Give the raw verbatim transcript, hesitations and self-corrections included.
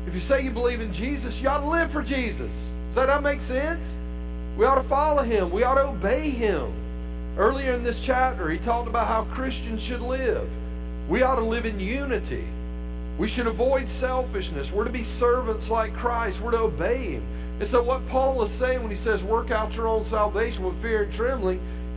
If you say you believe in Jesus, you ought to live for Jesus. Does that not make sense? We ought to follow Him. We ought to obey Him. Earlier in this chapter, he talked about how Christians should live. We ought to live in unity. We should avoid selfishness. We're to be servants like Christ. We're to obey Him. And so what Paul is saying when he says work out your own salvation with fear and trembling,